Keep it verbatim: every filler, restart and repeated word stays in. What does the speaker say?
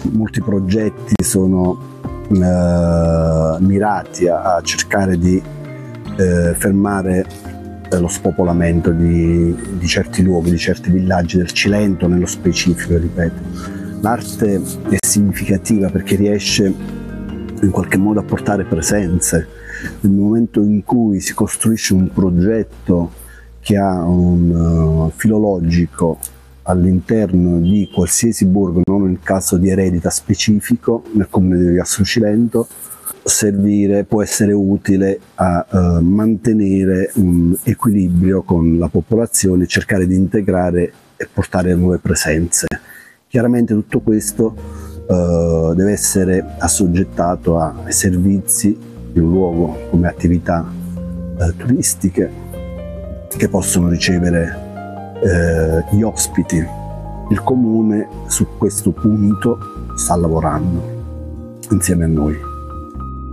molti progetti sono eh, mirati a, a cercare di eh, fermare eh, lo spopolamento di, di certi luoghi, di certi villaggi del Cilento nello specifico, ripeto. L'arte è significativa perché riesce in qualche modo a portare presenze. Nel momento in cui si costruisce un progetto che ha un uh, filologico all'interno di qualsiasi borgo, non nel caso di Eredita specifico, nel comune di Riasso Cilento, servire può essere utile a uh, mantenere un equilibrio con la popolazione, cercare di integrare e portare nuove presenze. Chiaramente tutto questo uh, deve essere assoggettato a, ai servizi di un luogo come attività uh, turistiche che possono ricevere eh, gli ospiti. Il comune su questo punto sta lavorando insieme a noi.